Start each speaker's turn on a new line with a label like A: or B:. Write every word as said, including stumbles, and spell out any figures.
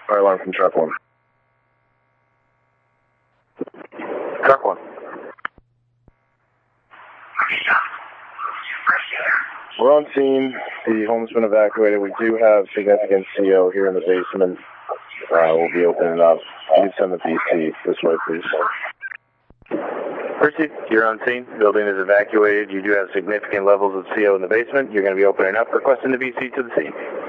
A: Fire alarm from truck one.
B: Truck one.
A: We're on scene. The home's been evacuated. We do have significant C O here in the basement. Uh, we'll be opening up. Please send the B C this way, please.
B: Percy, you're on scene. Building is evacuated. You do have significant levels of C O in the basement. You're going to be opening up, requesting the B C to the scene.